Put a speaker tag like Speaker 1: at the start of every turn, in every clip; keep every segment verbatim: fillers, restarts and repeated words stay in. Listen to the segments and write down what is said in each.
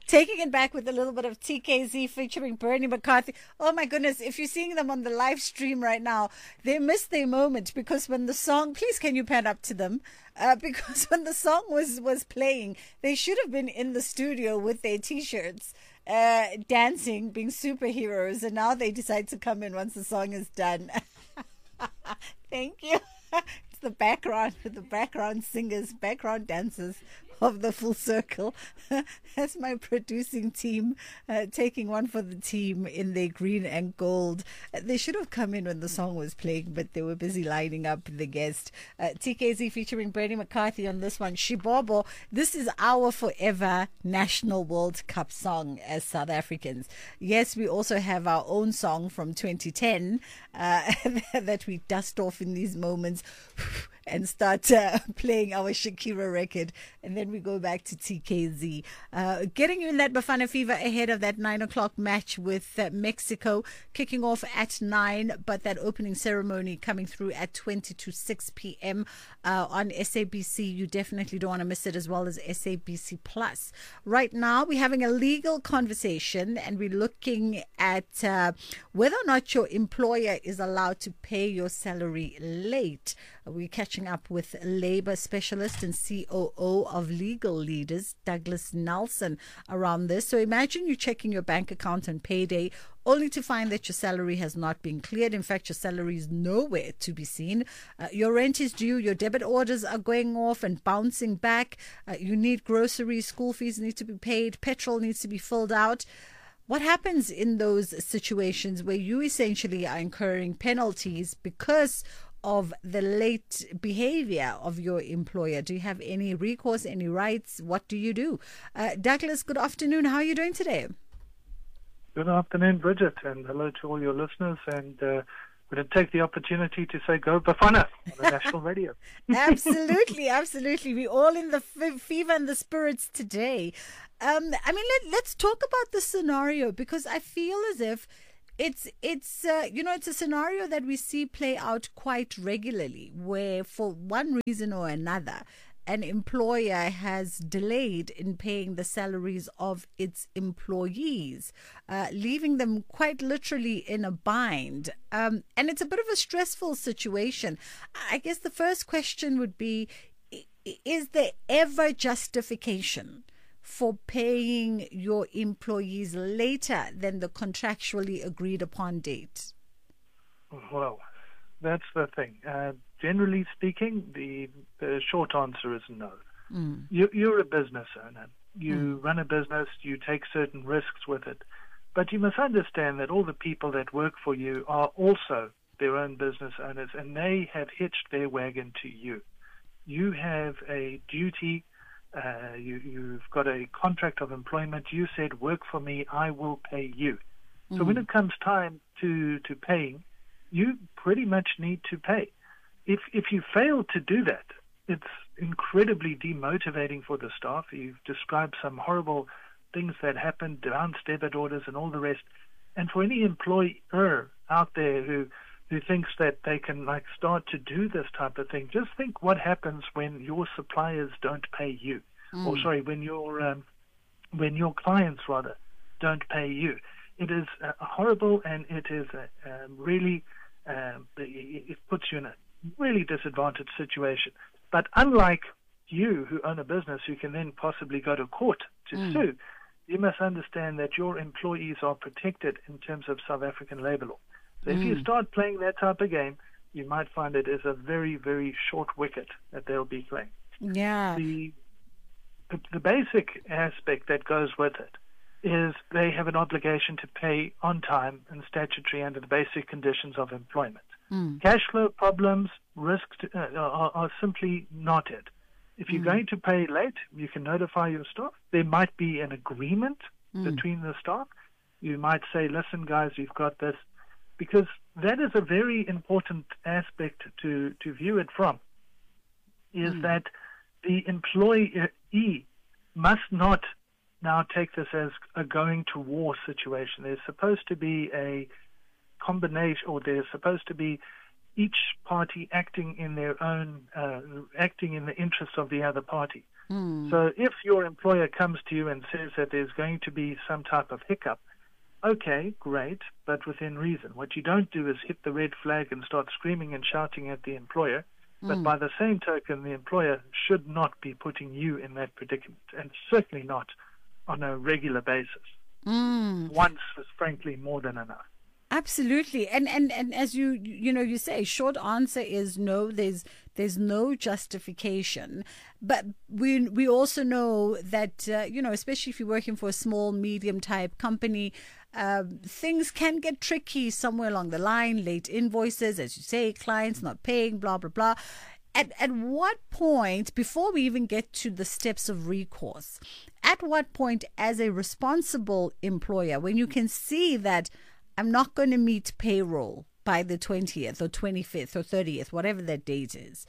Speaker 1: Taking it back with a little bit of T K Z featuring Bernie McCarthy. Oh my goodness, if you're seeing them on the live stream right now, they missed their moment because when the song, please can you pan up to them? Uh, because when the song was, was playing, they should have been in the studio with their T-shirts, uh, dancing, being superheroes, and now they decide to come in once the song is done. Thank you. It's the background, the background singers, background dancers of the Full Circle. That's my producing team, uh, taking one for the team in their green and gold. Uh, they should have come in when the song was playing, but they were busy lining up the guest. Uh, T K Z featuring Bernie McCarthy on this one. Shibobo, this is our forever national World Cup song as South Africans. Yes, we also have our own song from twenty ten uh, that we dust off in these moments and start uh, playing our Shakira record, and then we go back to T K Z. Uh, getting you in that Bafana fever ahead of that nine o'clock match with uh, Mexico, kicking off at nine, but that opening ceremony coming through at twenty to six p.m. Uh, on S A B C. You definitely don't want to miss it, as well as S A B C Plus. Right now, we're having a legal conversation, and we're looking at uh, whether or not your employer is allowed to pay your salary late. We're catching up with Labour Specialist and C O O of Legal Leaders, Douglas Nelson, around this. So imagine you checking your bank account on payday only to find that your salary has not been cleared. In fact, your salary is nowhere to be seen. Uh, your rent is due. Your debit orders are going off and bouncing back. Uh, you need groceries. School fees need to be paid. Petrol needs to be filled out. What happens in those situations where you essentially are incurring penalties because of the late behavior of your employer? Do you have any recourse, any rights? What do you do? Uh, Douglas, good afternoon. How are you doing today?
Speaker 2: Good afternoon, Bridget, and hello to all your listeners. And uh, we're going to take the opportunity to say go Bafana on the national radio.
Speaker 1: Absolutely, absolutely. We're all in the f- fever and the spirits today. Um, I mean, let, let's talk about the scenario, because I feel as if It's, it's uh, you know, it's a scenario that we see play out quite regularly, where for one reason or another, an employer has delayed in paying the salaries of its employees, uh, leaving them quite literally in a bind. Um, and it's a bit of a stressful situation. I guess the first question would be, is there ever justification for paying your employees later than the contractually agreed upon date?
Speaker 2: Well, that's the thing. Uh, generally speaking, the, the short answer is no. Mm. You, you're a business owner. You mm. run a business, you take certain risks with it. But you must understand that all the people that work for you are also their own business owners, and they have hitched their wagon to you. You have a duty. Uh, you, you've got a contract of employment. You said, work for me, I will pay you. Mm. So when it comes time to, to paying, you pretty much need to pay. If if you fail to do that, it's incredibly demotivating for the staff. You've described some horrible things that happened, bounced debit orders and all the rest. And for any employer out there who who thinks that they can like start to do this type of thing, just think what happens when your suppliers don't pay you, mm. or sorry, when your um, when your clients rather don't pay you. It is uh, horrible, and it is uh, uh, really uh, it puts you in a really disadvantaged situation. But unlike you, who own a business, who can then possibly go to court to mm. sue, you must understand that your employees are protected in terms of South African labour law. So if mm. you start playing that type of game, you might find it is a very, very short wicket that they'll be playing.
Speaker 1: Yeah.
Speaker 2: The, the, the basic aspect that goes with it is they have an obligation to pay on time and statutory under the basic conditions of employment. Mm. Cash flow problems, risks uh, are, are simply not it. If you're mm. going to pay late, you can notify your staff. There might be an agreement mm. between the staff. You might say, listen, guys, you've got this. Because that is a very important aspect to, to view it from, is mm. that the employee must not now take this as a going to war situation. There's supposed to be a combination, or there's supposed to be each party acting in their own, uh, acting in the interests of the other party. Mm. So if your employer comes to you and says that there's going to be some type of hiccup, okay, great, but within reason. What you don't do is hit the red flag and start screaming and shouting at the employer. But mm. by the same token, the employer should not be putting you in that predicament, and certainly not on a regular basis. Mm. Once is frankly more than enough.
Speaker 1: Absolutely. And, and and as you you know you say, short answer is no, there's there's no justification. But we we also know that uh, you know, especially if you're working for a small, medium type company, uh, things can get tricky somewhere along the line, late invoices, as you say, clients not paying, blah blah blah. At at what point, before we even get to the steps of recourse, at what point as a responsible employer, when you can see that I'm not going to meet payroll by the twentieth or twenty-fifth or thirtieth, whatever that date is,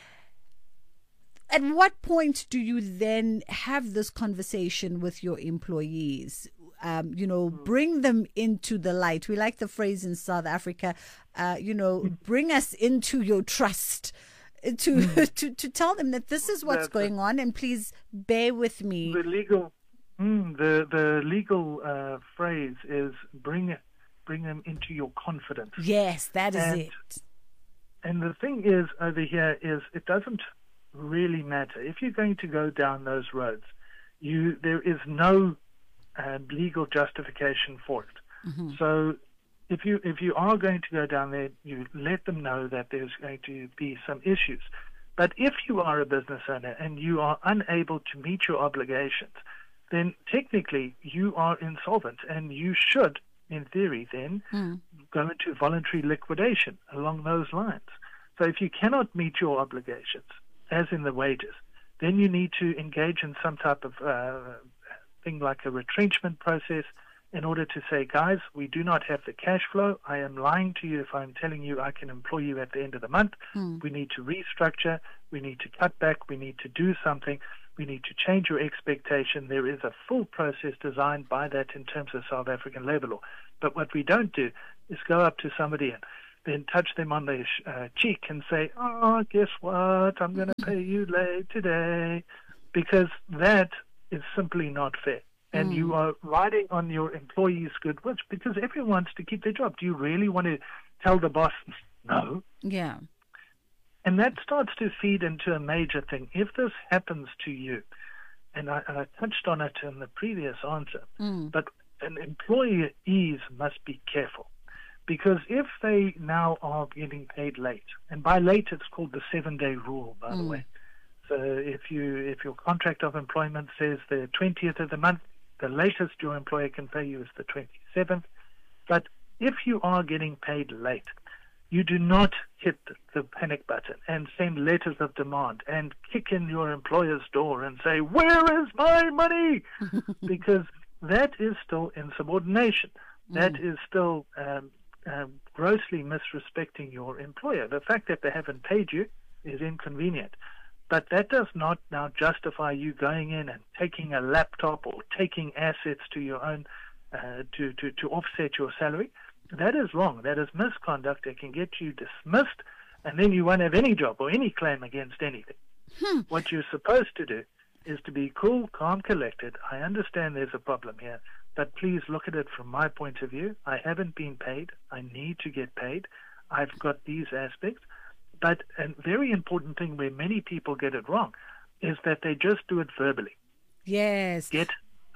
Speaker 1: at what point do you then have this conversation with your employees? Um, you know, bring them into the light. We like the phrase in South Africa, uh, you know, bring us into your trust. To, mm. to to tell them that this is what's the, going on, and please bear with me.
Speaker 2: The legal, mm, the the legal uh, phrase is bring bring them into your confidence.
Speaker 1: Yes, that is
Speaker 2: and,
Speaker 1: it.
Speaker 2: And the thing is over here is it doesn't really matter if you're going to go down those roads. You there is no uh, legal justification for it. Mm-hmm. So. If you if you are going to go down there, you let them know that there's going to be some issues. But if you are a business owner and you are unable to meet your obligations, then technically you are insolvent, and you should, in theory, then mm. go into voluntary liquidation along those lines. So if you cannot meet your obligations, as in the wages, then you need to engage in some type of uh, thing like a retrenchment process, in order to say, guys, we do not have the cash flow. I am lying to you if I'm telling you I can employ you at the end of the month. Mm. We need to restructure. We need to cut back. We need to do something. We need to change your expectation. There is a full process designed by that in terms of South African labor law. But what we don't do is go up to somebody and then touch them on the uh, cheek and say, oh, guess what? I'm going to pay you late today. Because that is simply not fair. And mm. you are riding on your employees' goodwill because everyone wants to keep their job. Do you really want to tell the boss no?
Speaker 1: Yeah.
Speaker 2: And that starts to feed into a major thing. If this happens to you, and I, and I touched on it in the previous answer, mm. but an employees must be careful. Because if they now are getting paid late, and by late it's called the seven-day rule, by mm. the way. So if you if your contract of employment says the twentieth of the month, the latest your employer can pay you is the twenty-seventh. But if you are getting paid late, you do not hit the panic button and send letters of demand and kick in your employer's door and say, where is my money? Because that is still insubordination. Mm. That is still um, um, grossly misrespecting your employer. The fact that they haven't paid you is inconvenient. But that does not now justify you going in and taking a laptop or taking assets to your own uh, to, to, to offset your salary. That is wrong. That is misconduct. That can get you dismissed, and then you won't have any job or any claim against anything. Hmm. What you're supposed to do is to be cool, calm, collected. I understand there's a problem here, but please look at it from my point of view. I haven't been paid. I need to get paid. I've got these aspects. But a very important thing where many people get it wrong is that they just do it verbally.
Speaker 1: Yes.
Speaker 2: Get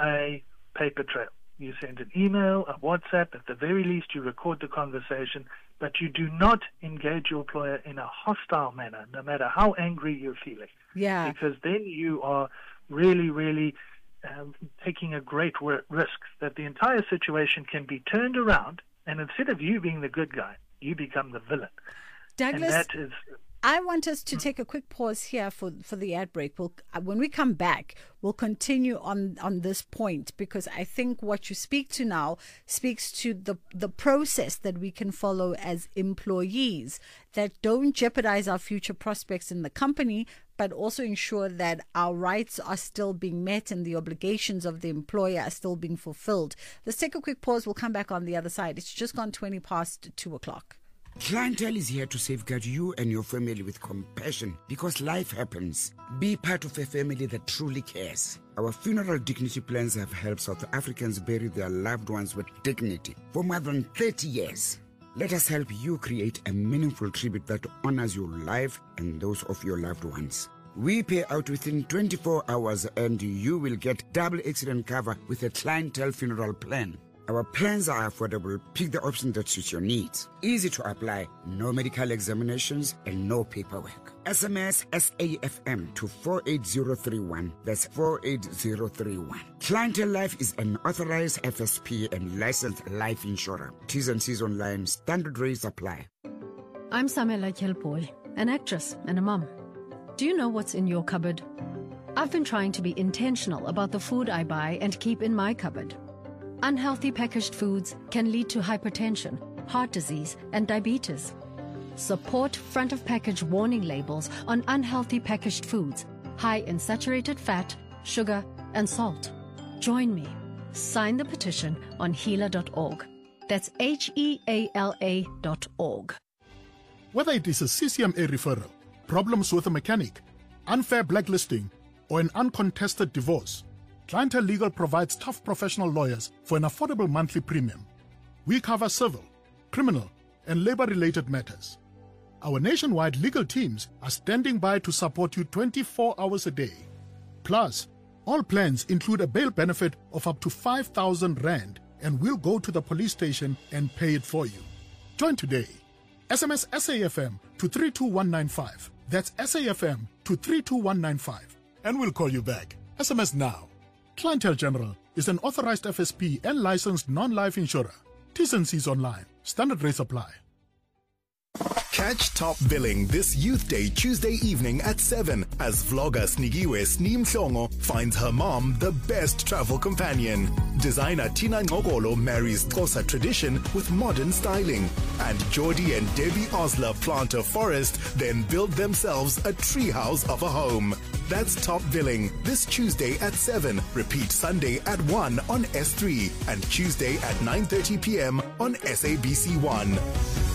Speaker 2: a paper trail. You send an email, a WhatsApp. At the very least, you record the conversation. But you do not engage your employer in a hostile manner, no matter how angry you're feeling.
Speaker 1: Yeah.
Speaker 2: Because then you are really, really um, taking a great risk that the entire situation can be turned around, and instead of you being the good guy, you become the villain.
Speaker 1: Douglas,
Speaker 2: and that is,
Speaker 1: I want us to take a quick pause here for, for the ad break. We'll, when we come back, we'll continue on, on this point, because I think what you speak to now speaks to the, the process that we can follow as employees that don't jeopardize our future prospects in the company, but also ensure that our rights are still being met and the obligations of the employer are still being fulfilled. Let's take a quick pause. We'll come back on the other side. It's just gone twenty past two o'clock.
Speaker 3: Clientele is here to safeguard you and your family with compassion because life happens. Be part of a family that truly cares. Our funeral dignity plans have helped South Africans bury their loved ones with dignity for more than thirty years. Let us help you create a meaningful tribute that honors your life and those of your loved ones. We pay out within twenty-four hours and you will get double accident cover with a clientele funeral plan. Our plans are affordable. Pick the option that suits your needs. Easy to apply, no medical examinations and no paperwork. S M S S A F M to four eight zero three one. That's four eight zero three one. Clientele Life is an authorized F S P and licensed life insurer. T's and C's online. Standard rates apply.
Speaker 4: I'm Samela Kelpoy, an actress and a mum. Do you know what's in your cupboard? I've been trying to be intentional about the food I buy and keep in my cupboard. Unhealthy packaged foods can lead to hypertension, heart disease, and diabetes. Support front-of-package warning labels on unhealthy packaged foods, high in saturated fat, sugar, and salt. Join me. Sign the petition on healer dot org. That's H E A L A dot org.
Speaker 5: Whether it is a C C M A referral, problems with a mechanic, unfair blacklisting, or an uncontested divorce, Clientele Legal provides tough professional lawyers for an affordable monthly premium. We cover civil, criminal, and labor-related matters. Our nationwide legal teams are standing by to support you twenty-four hours a day. Plus, all plans include a bail benefit of up to five thousand rand, and we'll go to the police station and pay it for you. Join today. S M S S A F M to three two one nine five. That's S A F M to three two one nine five. And we'll call you back. S M S now. Clientele General is an authorized F S P and licensed non-life insurer. T's and C's online. Standard rates apply.
Speaker 6: Catch Top Billing this Youth Day Tuesday evening at seven as vlogger Snigiwe Sneem Mhlongo finds her mom the best travel companion. Designer Tina Ngogolo marries Xhosa tradition with modern styling. And Geordie and Debbie Osler plant a forest, then build themselves a treehouse of a home. That's Top Billing this Tuesday at seven. Repeat Sunday at one on S three and Tuesday at nine thirty p.m. on S A B C one.